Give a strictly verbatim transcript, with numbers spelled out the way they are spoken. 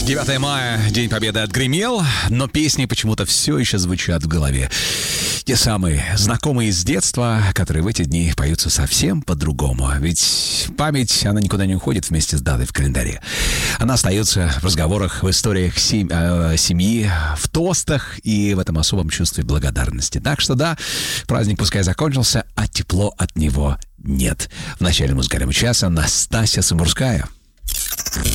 девятое мая, День Победы отгремел, но песни почему-то все еще звучат в голове. Те самые, знакомые с детства, которые в эти дни поются совсем по-другому. Ведь память, она никуда не уходит вместе с датой в календаре. Она остается в разговорах, в историях сем... э, семьи, в тостах и в этом особом чувстве благодарности. Так что да, праздник пускай закончился, а тепло от него нет. В начале музыкального часа Настасья Самурская.